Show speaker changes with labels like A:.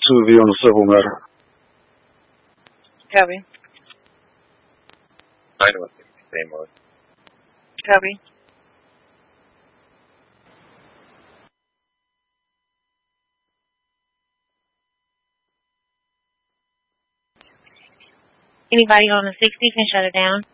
A: 2V on the civil matter.
B: Copy.
C: 916, same mode.
B: Copy. Anybody on the 60 can shut it down.